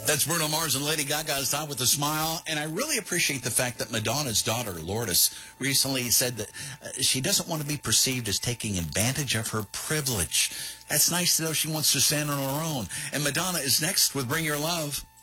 That's Bruno Mars and Lady Gaga's Time with a Smile. And I really appreciate the fact that Madonna's daughter, Lourdes, recently said that she doesn't want to be perceived as taking advantage of her privilege. That's nice to know she wants to stand on her own. And Madonna is next with Bring Your Love.